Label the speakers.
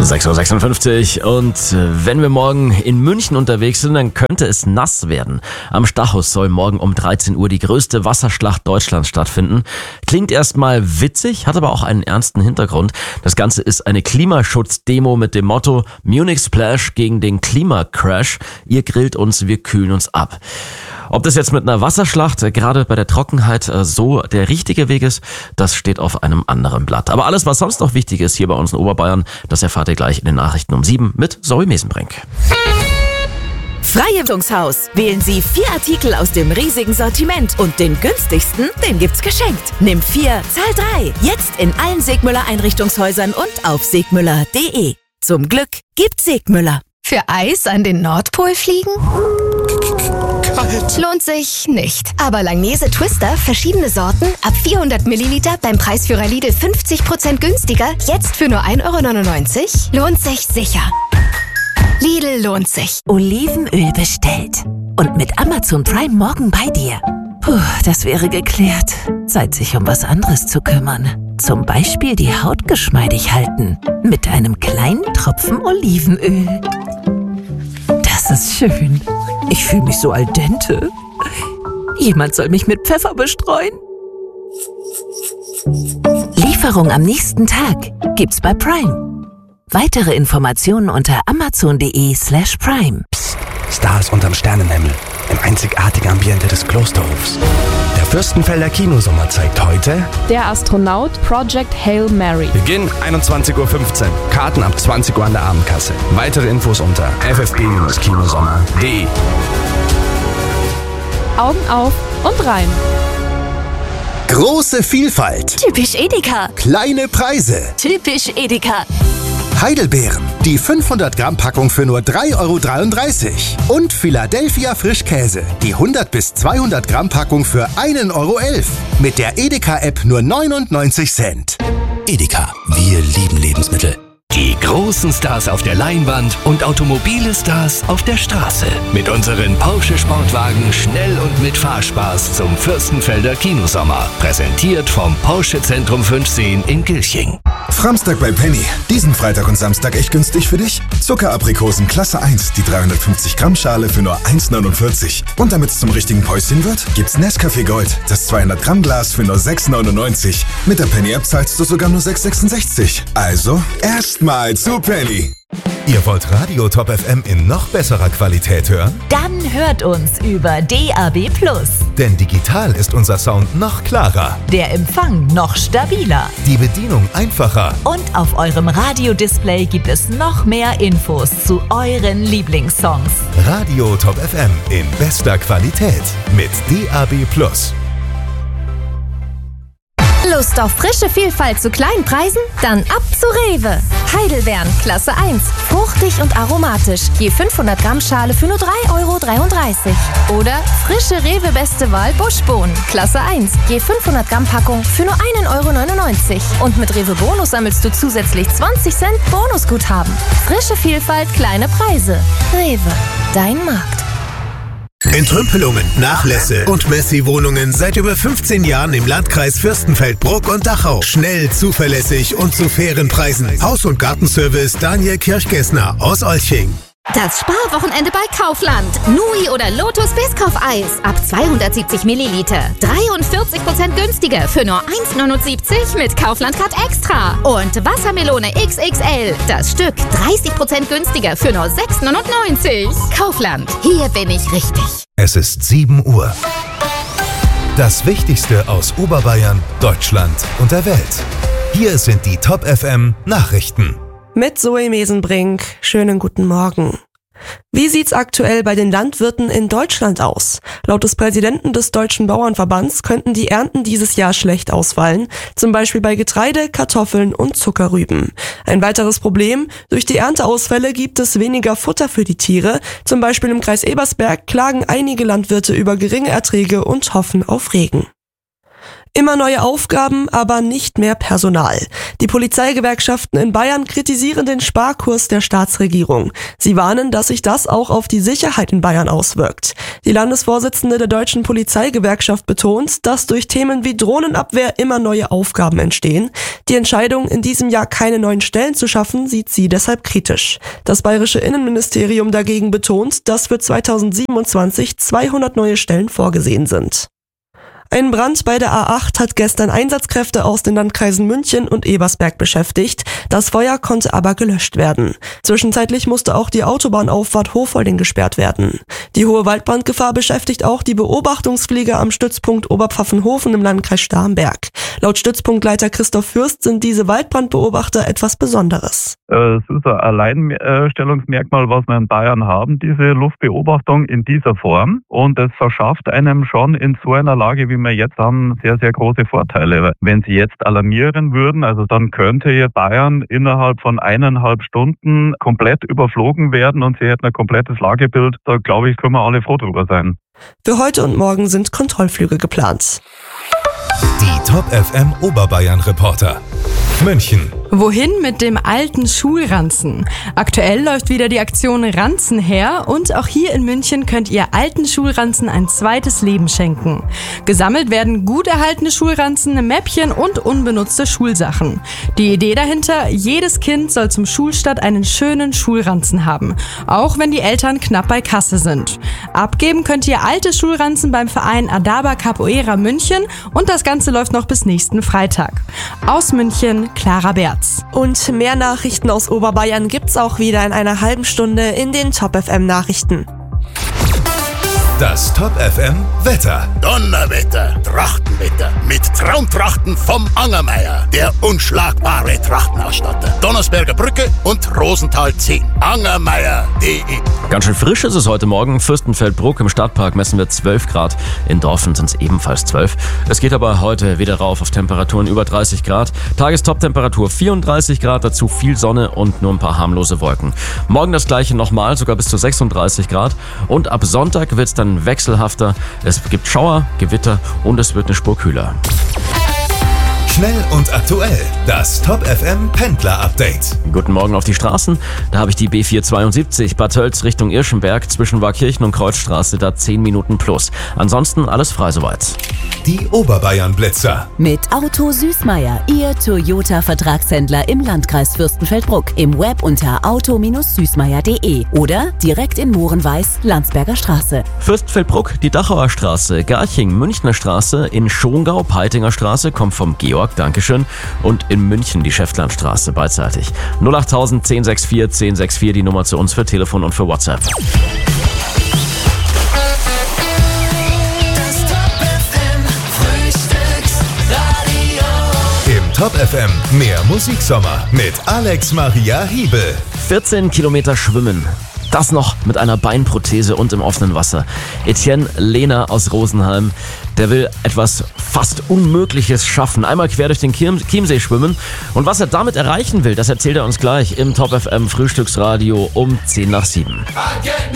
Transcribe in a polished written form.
Speaker 1: 6.56 Uhr und wenn wir morgen in München unterwegs sind, dann könnte es nass werden. Am Stachus soll morgen um 13 Uhr die größte Wasserschlacht Deutschlands stattfinden. Klingt erstmal witzig, hat aber auch einen ernsten Hintergrund. Das Ganze ist eine Klimaschutzdemo mit dem Motto Munich Splash gegen den Klimacrash. Ihr grillt uns, wir kühlen uns ab. Ob das jetzt mit einer Wasserschlacht, gerade bei der Trockenheit, so der richtige Weg ist, das steht auf einem anderen Blatt. Aber alles, was sonst noch wichtig ist hier bei uns in Oberbayern, das erfahrt ihr gleich in den Nachrichten um 7 mit Zoe Mesenbrink.
Speaker 2: Freie Wohnungshaus. Wählen Sie 4 Artikel aus dem riesigen Sortiment und den günstigsten, den gibt's geschenkt. Nimm 4, zahl 3. Jetzt in allen Segmüller Einrichtungshäusern und auf segmüller.de. Zum Glück gibt's Segmüller.
Speaker 3: Für Eis an den Nordpol fliegen? Kalt. Lohnt sich nicht. Aber Langnese Twister, verschiedene Sorten, ab 400 Milliliter beim Preisführer Lidl 50% günstiger, jetzt für nur 1,99 €? Lohnt sich sicher. Lidl lohnt sich.
Speaker 2: Olivenöl bestellt. Und mit Amazon Prime morgen bei dir. Puh, das wäre geklärt. Zeit, sich um was anderes zu kümmern. Zum Beispiel die Haut geschmeidig halten. Mit einem kleinen Tropfen Olivenöl. Das ist schön. Ich fühle mich so al dente. Jemand soll mich mit Pfeffer bestreuen. Lieferung am nächsten Tag gibt's bei Prime. Weitere Informationen unter amazon.de/prime.
Speaker 4: Stars unterm Sternenhimmel, im einzigartigen Ambiente des Klosterhofs. Der Fürstenfelder Kinosommer zeigt heute
Speaker 5: Der Astronaut Project Hail Mary.
Speaker 4: Beginn 21.15 Uhr. Karten ab 20 Uhr an der Abendkasse. Weitere Infos unter ffb-kinosommer.de.
Speaker 5: Augen auf und rein.
Speaker 6: Große Vielfalt.
Speaker 2: Typisch Edeka.
Speaker 6: Kleine Preise.
Speaker 2: Typisch Edeka.
Speaker 6: Heidelbeeren. Die 500 Gramm Packung für nur 3,33 €. Und Philadelphia Frischkäse. Die 100 bis 200 Gramm Packung für 1,11 €. Mit der Edeka-App nur 99 Cent.
Speaker 7: Edeka, wir lieben Lebensmittel.
Speaker 8: Die großen Stars auf der Leinwand und automobile Stars auf der Straße. Mit unseren Porsche Sportwagen schnell und mit Fahrspaß zum Fürstenfelder Kinosommer. Präsentiert vom Porsche Zentrum 510 in Gilching.
Speaker 9: Framstag bei Penny. Diesen Freitag und Samstag echt günstig für dich? Zuckeraprikosen Klasse 1, die 350 Gramm Schale für nur 1,49 €. Und damit es zum richtigen Päuschen wird, gibt's Nescafé Gold, das 200 Gramm Glas für nur 6,99 €. Mit der Penny-App zahlst du sogar nur 6,66 €. Also, erstmal zu Penny.
Speaker 10: Ihr wollt Radio Top FM in noch besserer Qualität hören?
Speaker 2: Dann hört uns über DAB+.
Speaker 10: Denn digital ist unser Sound noch klarer.
Speaker 2: Der Empfang noch stabiler.
Speaker 10: Die Bedienung einfacher.
Speaker 2: Und auf eurem Radiodisplay gibt es noch mehr Infos zu euren Lieblingssongs.
Speaker 10: Radio Top FM in bester Qualität mit DAB+.
Speaker 3: Lust auf frische Vielfalt zu kleinen Preisen? Dann ab zu Rewe. Heidelbeeren, Klasse 1. Fruchtig und aromatisch. Je 500 Gramm Schale für nur 3,33 €. Oder frische Rewe Beste Wahl Buschbohnen, Klasse 1. Je 500 Gramm Packung für nur 1,99 €. Und mit Rewe Bonus sammelst du zusätzlich 20 Cent Bonusguthaben. Frische Vielfalt, kleine Preise. Rewe, dein Markt.
Speaker 11: Entrümpelungen, Nachlässe und Messi-Wohnungen seit über 15 Jahren im Landkreis Fürstenfeldbruck und Dachau. Schnell, zuverlässig und zu fairen Preisen. Haus- und Gartenservice Daniel Kirchgessner aus Olching.
Speaker 12: Das Sparwochenende bei Kaufland. Nui oder Lotus Biscoff-Eis ab 270 Milliliter. 43% günstiger für nur 1,79 € mit Kaufland Card Extra. Und Wassermelone XXL. Das Stück 30% günstiger für nur 6,99 €. Kaufland. Hier bin ich richtig.
Speaker 10: Es ist 7 Uhr. Das Wichtigste aus Oberbayern, Deutschland und der Welt. Hier sind die Top FM Nachrichten.
Speaker 13: Mit Zoe Mesenbrink. Schönen guten Morgen. Wie sieht's aktuell bei den Landwirten in Deutschland aus? Laut des Präsidenten des Deutschen Bauernverbands könnten die Ernten dieses Jahr schlecht ausfallen, zum Beispiel bei Getreide, Kartoffeln und Zuckerrüben. Ein weiteres Problem: durch die Ernteausfälle gibt es weniger Futter für die Tiere. Zum Beispiel im Kreis Ebersberg klagen einige Landwirte über geringe Erträge und hoffen auf Regen. Immer neue Aufgaben, aber nicht mehr Personal. Die Polizeigewerkschaften in Bayern kritisieren den Sparkurs der Staatsregierung. Sie warnen, dass sich das auch auf die Sicherheit in Bayern auswirkt. Die Landesvorsitzende der Deutschen Polizeigewerkschaft betont, dass durch Themen wie Drohnenabwehr immer neue Aufgaben entstehen. Die Entscheidung, in diesem Jahr keine neuen Stellen zu schaffen, sieht sie deshalb kritisch. Das bayerische Innenministerium dagegen betont, dass für 2027 200 neue Stellen vorgesehen sind. Ein Brand bei der A8 hat gestern Einsatzkräfte aus den Landkreisen München und Ebersberg beschäftigt. Das Feuer konnte aber gelöscht werden. Zwischenzeitlich musste auch die Autobahnauffahrt Hofolding gesperrt werden. Die hohe Waldbrandgefahr beschäftigt auch die Beobachtungsflieger am Stützpunkt Oberpfaffenhofen im Landkreis Starnberg. Laut Stützpunktleiter Christoph Fürst sind diese Waldbrandbeobachter etwas Besonderes.
Speaker 14: Es ist ein Alleinstellungsmerkmal, was wir in Bayern haben, diese Luftbeobachtung in dieser Form. Und es verschafft einem schon in so einer Lage, wie wir jetzt haben, sehr, sehr große Vorteile. Wenn Sie jetzt alarmieren würden, also dann könnte Bayern innerhalb von 1,5 Stunden komplett überflogen werden und Sie hätten ein komplettes Lagebild. Da glaube ich, können wir alle froh drüber sein.
Speaker 13: Für heute und morgen sind Kontrollflüge geplant.
Speaker 10: Die Top FM Oberbayern Reporter. München.
Speaker 15: Wohin mit dem alten Schulranzen? Aktuell läuft wieder die Aktion Ranzen her und auch hier in München könnt ihr alten Schulranzen ein zweites Leben schenken. Gesammelt werden gut erhaltene Schulranzen, Mäppchen und unbenutzte Schulsachen. Die Idee dahinter, jedes Kind soll zum Schulstart einen schönen Schulranzen haben, auch wenn die Eltern knapp bei Kasse sind. Abgeben könnt ihr alte Schulranzen beim Verein Adaba Capoeira München und das Ganze läuft noch bis nächsten Freitag. Aus München, Clara Berz.
Speaker 13: Und mehr Nachrichten aus Oberbayern gibt's auch wieder in einer halben Stunde in den Top FM Nachrichten.
Speaker 10: Das Top FM Wetter.
Speaker 16: Donnerwetter, Trachtenwetter mit Traumtrachten vom Angermeier, der unschlagbare Trachtenausstatter. Donnersberger Brücke und Rosenthal 10. Angermeier.de.
Speaker 1: Ganz schön frisch ist es heute Morgen. Fürstenfeldbruck im Stadtpark messen wir 12 Grad. In Dorfen sind es ebenfalls 12. Es geht aber heute wieder rauf auf Temperaturen über 30 Grad. Tagestop-Temperatur 34 Grad, dazu viel Sonne und nur ein paar harmlose Wolken. Morgen das gleiche nochmal, sogar bis zu 36 Grad. Und ab Sonntag wird es dann wechselhafter. Es gibt Schauer, Gewitter und es wird eine Spur kühler.
Speaker 10: Schnell und aktuell. Das Top FM Pendler Update.
Speaker 1: Guten Morgen auf die Straßen. Da habe ich die B472 Bad Tölz Richtung Irschenberg zwischen Warkirchen und Kreuzstraße, da 10 Minuten plus. Ansonsten alles frei soweit.
Speaker 10: Die Oberbayern Blitzer.
Speaker 2: Mit Auto Süßmeier, Ihr Toyota-Vertragshändler im Landkreis Fürstenfeldbruck. Im Web unter auto-süßmeier.de oder direkt in Mohrenweiß, Landsberger Straße.
Speaker 1: Fürstenfeldbruck, die Dachauer Straße, Garching, Münchner Straße, in Schongau, Peitinger Straße, kommt vom Georg, Dankeschön, und in München die Schäftlarnstraße beidseitig. 08000 1064 1064, die Nummer zu uns für Telefon und für WhatsApp.
Speaker 10: Top FM, mehr Musiksommer mit Alex Maria Hiebel.
Speaker 1: 14 Kilometer schwimmen. Das noch mit einer Beinprothese und im offenen Wasser. Etienne Lehner aus Rosenheim, der will etwas fast Unmögliches schaffen. Einmal quer durch den Chiemsee schwimmen. Und was er damit erreichen will, das erzählt er uns gleich im Top FM Frühstücksradio um 6:10.